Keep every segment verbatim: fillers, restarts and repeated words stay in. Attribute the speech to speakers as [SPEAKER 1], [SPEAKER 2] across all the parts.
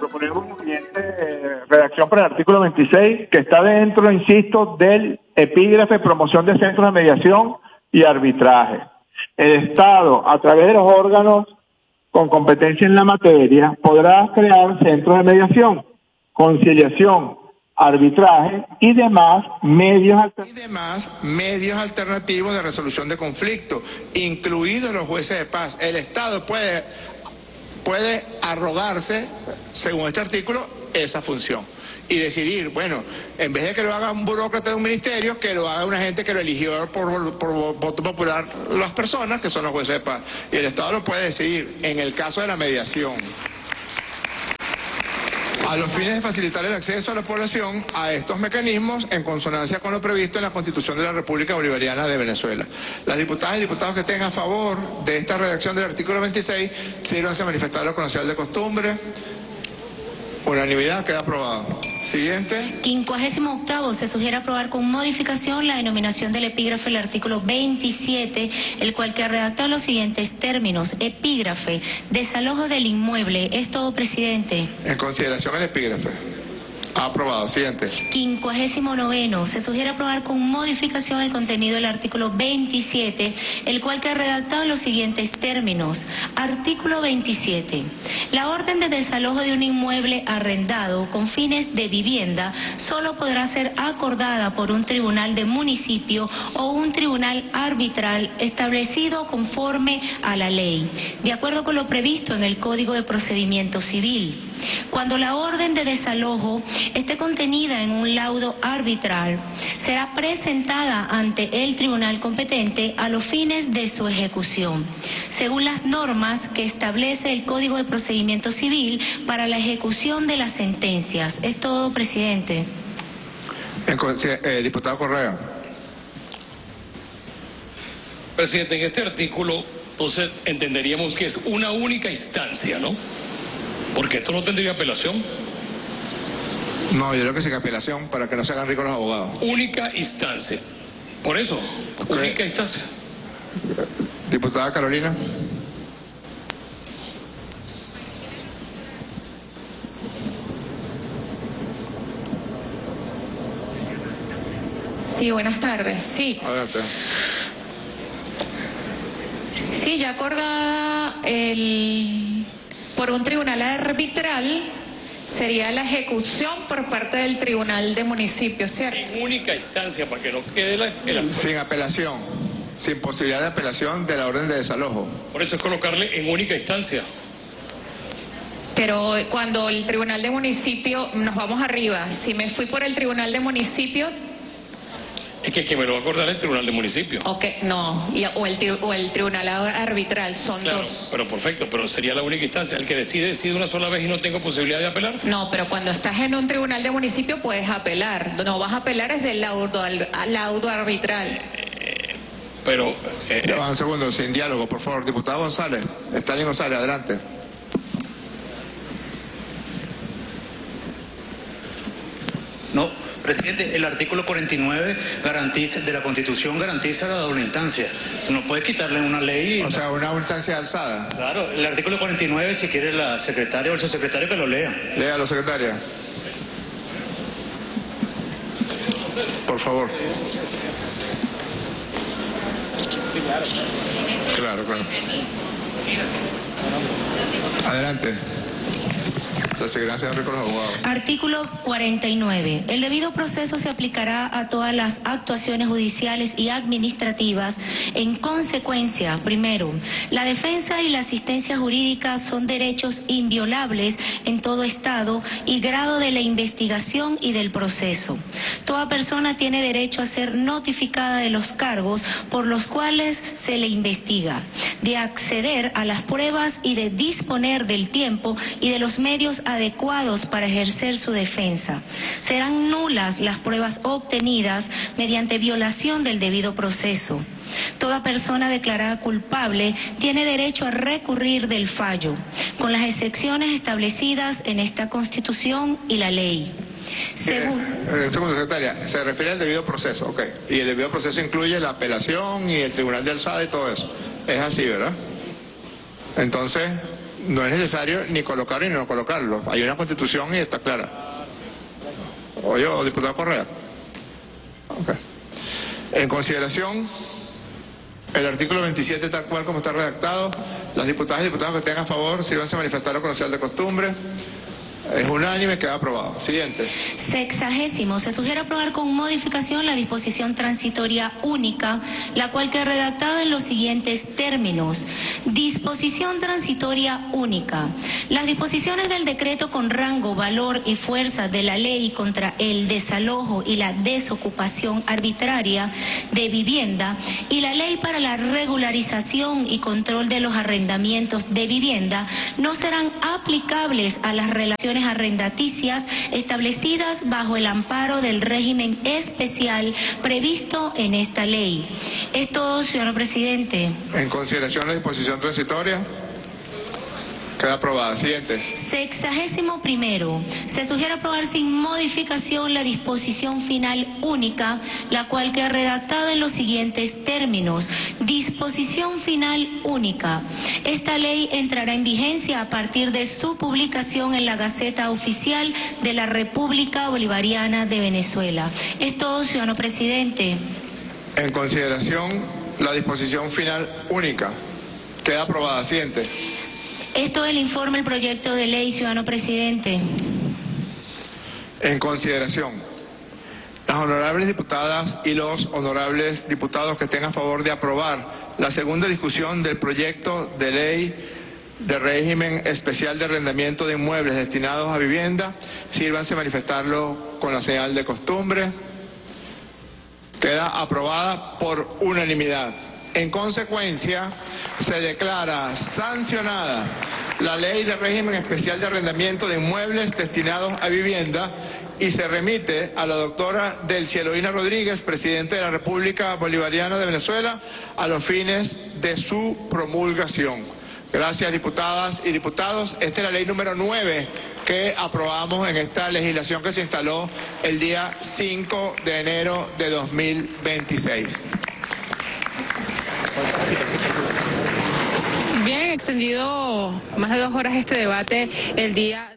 [SPEAKER 1] proponemos la siguiente eh, redacción para el artículo veintiséis, que está dentro, insisto, del epígrafe promoción de centros de mediación y arbitraje. El Estado, a través de los órganos con competencia en la materia, podrá crear centros de mediación, conciliación, arbitraje y demás medios
[SPEAKER 2] y demás medios alternativos de resolución de conflictos, incluidos los jueces de paz. El Estado puede, puede arrogarse, según este artículo, esa función y decidir, bueno, en vez de que lo haga un burócrata de un ministerio, que lo haga una gente que lo eligió por, por voto popular las personas, que son los jueces de paz. Y el Estado lo puede decidir en el caso de la mediación, a los fines de facilitar el acceso a la población a estos mecanismos en consonancia con lo previsto en la Constitución de la República Bolivariana de Venezuela. Las diputadas y diputados que estén a favor de esta redacción del artículo veintiséis, sírvanse a manifestarlo con la señal de costumbre. Unanimidad, queda aprobado. Siguiente.
[SPEAKER 3] Quincuagésimo octavo, se sugiere aprobar con modificación la denominación del epígrafe del artículo veintisiete, el cual queda redactado en los siguientes términos. Epígrafe, desalojo del inmueble. Es todo, presidente.
[SPEAKER 2] En consideración el epígrafe. Aprobado. Siguiente.
[SPEAKER 3] Quincuagésimo noveno, se sugiere aprobar con modificación el contenido del artículo veintisiete, el cual queda redactado en los siguientes términos. Artículo veintisiete. La orden de desalojo de un inmueble arrendado con fines de vivienda solo podrá ser acordada por un tribunal de municipio o un tribunal arbitral establecido conforme a la ley, de acuerdo con lo previsto en el Código de Procedimiento Civil. Cuando la orden de desalojo esté contenida en un laudo arbitral, será presentada ante el tribunal competente a los fines de su ejecución, según las normas que establece el Código de Procedimiento Civil para la ejecución de las sentencias. Es todo, presidente.
[SPEAKER 2] En, eh, diputado Correa.
[SPEAKER 4] Presidente, en este artículo, entonces, entenderíamos que es una única instancia, ¿no? Porque esto no tendría apelación.
[SPEAKER 2] No, yo creo que sí que apelación para que no se hagan ricos los abogados.
[SPEAKER 4] Única instancia. Por eso, okay. Única instancia.
[SPEAKER 2] Diputada Carolina.
[SPEAKER 5] Sí, buenas tardes. Sí.
[SPEAKER 2] Adelante.
[SPEAKER 5] Sí, ya acordada el... por un tribunal arbitral, sería la ejecución por parte del tribunal de municipio, ¿cierto?
[SPEAKER 4] En única instancia, para que no quede la... la...
[SPEAKER 2] Sin apelación, sin posibilidad de apelación de la orden de desalojo.
[SPEAKER 4] Por eso es colocarle en única instancia.
[SPEAKER 5] Pero cuando el tribunal de municipio, nos vamos arriba, si me fui por el tribunal de municipio...
[SPEAKER 4] Es que, que me lo va a acordar el tribunal de municipio.
[SPEAKER 5] Ok, no, y, o, el, o el tribunal arbitral, son
[SPEAKER 4] claro,
[SPEAKER 5] dos.
[SPEAKER 4] Pero perfecto, pero sería la única instancia. El que decide, decide una sola vez y no tengo posibilidad de apelar.
[SPEAKER 5] No, pero cuando estás en un tribunal de municipio puedes apelar. No vas a apelar es del laudo, al, laudo arbitral.
[SPEAKER 4] Eh, pero... Eh,
[SPEAKER 2] ya va un segundo, sin diálogo, por favor. Diputado González, Stalin González, adelante.
[SPEAKER 6] No. Presidente, el artículo cuarenta y nueve garantiza, de la Constitución garantiza la doble instancia. No puede quitarle una ley. Y...
[SPEAKER 2] O sea, una instancia alzada.
[SPEAKER 6] Claro, el artículo cuarenta y nueve, si quiere la secretaria o el subsecretario que lo lea.
[SPEAKER 2] Léalo, secretaria. Por favor. Claro, claro. Adelante.
[SPEAKER 3] Artículo cuarenta y nueve. El debido proceso se aplicará a todas las actuaciones judiciales y administrativas. En consecuencia, primero, la defensa y la asistencia jurídica son derechos inviolables en todo estado y grado de la investigación y del proceso. Toda persona tiene derecho a ser notificada de los cargos por los cuales se le investiga, de acceder a las pruebas y de disponer del tiempo y de los medios adecuados para ejercer su defensa. Serán nulas las pruebas obtenidas mediante violación del debido proceso. Toda persona declarada culpable tiene derecho a recurrir del fallo, con las excepciones establecidas en esta Constitución y la ley.
[SPEAKER 2] Según... Eh, eh, segundo, secretaria, se refiere al debido proceso, ok. Y el debido proceso incluye la apelación y el tribunal de alzada y todo eso. Es así, ¿verdad? Entonces... no es necesario ni colocarlo ni no colocarlo. Hay una constitución y está clara. Oye, diputado Correa. Okay. En consideración, el artículo veintisiete tal cual como está redactado, las diputadas y diputados que estén a favor, sírvanse a manifestarlo con señal de costumbre. Es unánime, queda aprobado. Siguiente.
[SPEAKER 3] Sexagésimo. Se sugiere aprobar con modificación la disposición transitoria única, la cual queda redactada en los siguientes términos. Disposición transitoria única. Las disposiciones del decreto con rango, valor y fuerza de la ley contra el desalojo y la desocupación arbitraria de vivienda y la ley para la regularización y control de los arrendamientos de vivienda no serán aplicables a las relaciones arrendaticias establecidas bajo el amparo del régimen especial previsto en esta ley. Es todo, señor presidente.
[SPEAKER 2] En consideración la disposición transitoria, queda aprobada. Siguiente.
[SPEAKER 3] Sexagésimo primero. Se sugiere aprobar sin modificación la disposición final única, la cual queda redactada en los siguientes términos. Disposición final única. Esta ley entrará en vigencia a partir de su publicación en la Gaceta Oficial de la República Bolivariana de Venezuela. Es todo, ciudadano presidente.
[SPEAKER 2] En consideración la disposición final única, queda aprobada. Siguiente.
[SPEAKER 3] Esto es el informe, el proyecto de ley, ciudadano presidente.
[SPEAKER 2] En consideración, las honorables diputadas y los honorables diputados que estén a favor de aprobar la segunda discusión del proyecto de ley de régimen especial de arrendamiento de inmuebles destinados a vivienda, sírvanse a manifestarlo con la señal de costumbre. Queda aprobada por unanimidad. En consecuencia, se declara sancionada la Ley de Régimen Especial de Arrendamiento de Inmuebles Destinados a Vivienda y se remite a la doctora Delcy Eloína Rodríguez, Presidente de la República Bolivariana de Venezuela, a los fines de su promulgación. Gracias, diputadas y diputados. Esta es la ley número nueve que aprobamos en esta legislación que se instaló el día cinco de enero de dos mil veintiséis.
[SPEAKER 7] Bien, extendido más de dos horas este debate el día.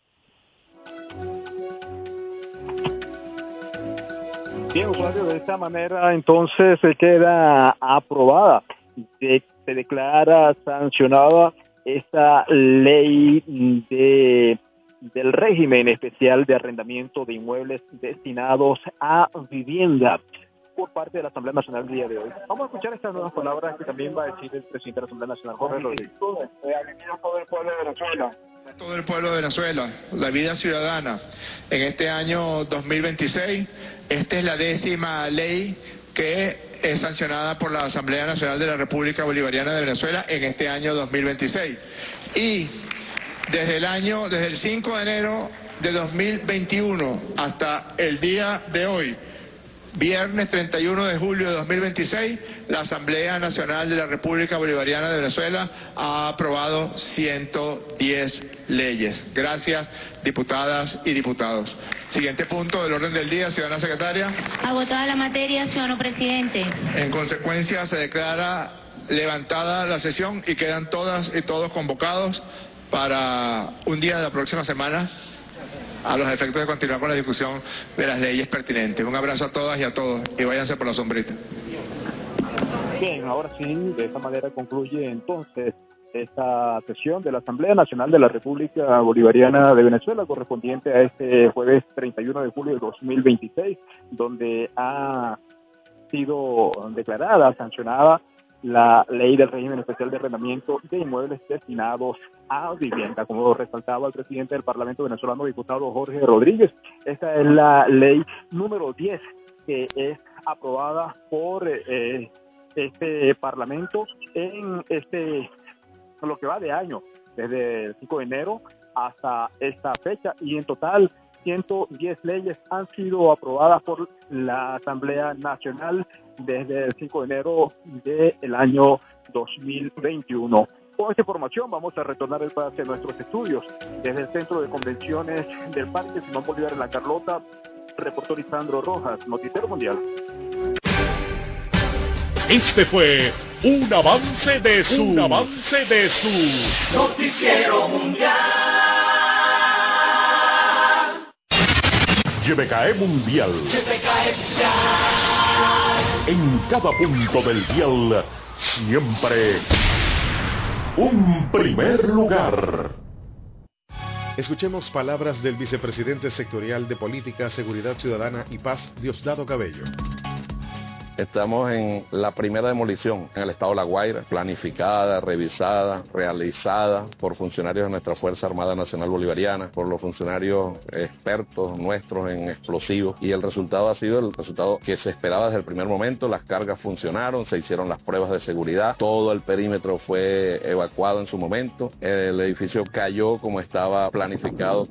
[SPEAKER 8] Bien, usuario, de esta manera entonces se queda aprobada, se, se declara sancionada esta ley de del régimen especial de arrendamiento de inmuebles destinados a vivienda por parte de la Asamblea Nacional el día de hoy. Vamos a escuchar estas nuevas palabras que también va a decir el presidente de la Asamblea Nacional, Jorge Rodríguez.
[SPEAKER 1] Todo el pueblo de Venezuela.
[SPEAKER 2] Todo el pueblo de Venezuela, la vida ciudadana. En este año dos mil veintiséis, esta es la décima ley que es sancionada por la Asamblea Nacional de la República Bolivariana de Venezuela en este año dos mil veintiséis. Y desde el año, desde el cinco de enero de dos mil veintiuno hasta el día de hoy, viernes treinta y uno de julio de dos mil veintiséis, la Asamblea Nacional de la República Bolivariana de Venezuela ha aprobado ciento diez leyes. Gracias, diputadas y diputados. Siguiente punto del orden del día, ciudadana secretaria.
[SPEAKER 3] Agotada la materia, ciudadano presidente.
[SPEAKER 2] En consecuencia, se declara levantada la sesión y quedan todas y todos convocados para un día de la próxima semana, a los efectos de continuar con la discusión de las leyes pertinentes. Un abrazo a todas y a todos y váyanse por la sombrita.
[SPEAKER 8] Bien, ahora sí, de esta manera concluye entonces esta sesión de la Asamblea Nacional de la República Bolivariana de Venezuela correspondiente a este jueves treinta y uno de julio de dos mil veintiséis, donde ha sido declarada, sancionada la ley del régimen especial de arrendamiento de inmuebles destinados a vivienda, como resaltaba el presidente del Parlamento venezolano, diputado Jorge Rodríguez. Esta es la ley número diez que es aprobada por eh, este Parlamento en este lo que va de año, desde el cinco de enero hasta esta fecha, y en total ciento diez leyes han sido aprobadas por la Asamblea Nacional desde el cinco de enero del año dos mil veintiuno. Con esta información vamos a retornar hacia nuestros estudios. Desde el Centro de Convenciones del Parque Simón Bolívar en La Carlota, reportó Lisandro Rojas, Noticiero Mundial.
[SPEAKER 9] Este fue Un avance de su, un avance de su
[SPEAKER 10] Noticiero Mundial.
[SPEAKER 9] Y B K E Mundial.
[SPEAKER 10] Y B K E Mundial.
[SPEAKER 9] En cada punto del dial, siempre un primer lugar.
[SPEAKER 11] Escuchemos palabras del vicepresidente sectorial de Política, Seguridad Ciudadana y Paz, Diosdado Cabello.
[SPEAKER 12] Estamos en la primera demolición en el estado de La Guaira, planificada, revisada, realizada por funcionarios de nuestra Fuerza Armada Nacional Bolivariana, por los funcionarios expertos nuestros en explosivos, y el resultado ha sido el resultado que se esperaba desde el primer momento. Las cargas funcionaron, se hicieron las pruebas de seguridad, todo el perímetro fue evacuado en su momento, el edificio cayó como estaba planificado.